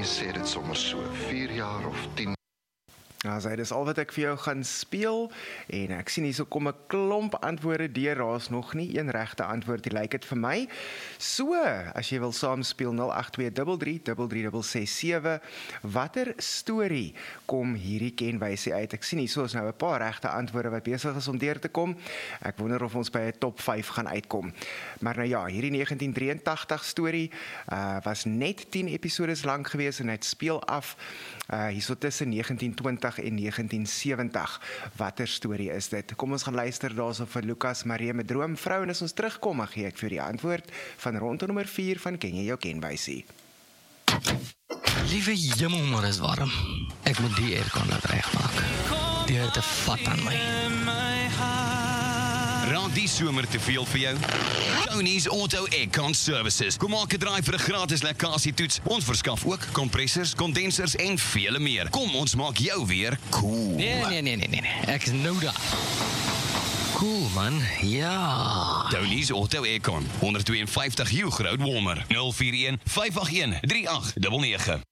mense sê dit sommer so 4 jaar of 10. Sy, dis al wat ek vir jou gaan speel, en ek sien hierso kom 'n klomp antwoorde deur, daar is nog nie een regte antwoord, die lyk dit vir my. So, as jy wil saamspeel, 082333367, watter storie kom hierdie kenwysie uit? Ek sien hierso is nou 'n paar regte antwoorde wat besig is om deur te kom. Ek wonder of ons by 'n top 5 gaan uitkom. Maar nou ja, hierdie 1983 storie was net 10 episodes lank gewees en het speel af hierso tussen 1920 en 1970. Watter storie is dit? Kom ons gaan luister daarso vir Lukas Maree met Droomvrou, en as ons terugkom, dan gee ek vir die antwoord van ronde nommer 4 van Ken jy jou kenwysie? Liewe jemmel, maar is warm. Ek moet die aircon laat regmaak. Die het te vat aan my. Raak die somer te veel vir jou? Tony's Auto Aircon Services. Kom maak 'n draai vir 'n gratis lekkasietoets. Ons verskaf ook kompressors, kondensers en vele meer. Kom, ons maak jou weer cool. Nee. Ek is nou daar. Cool, man. Ja. Tony's Auto Aircon, 152 Hugh Road, Walmer. 041 581 3899.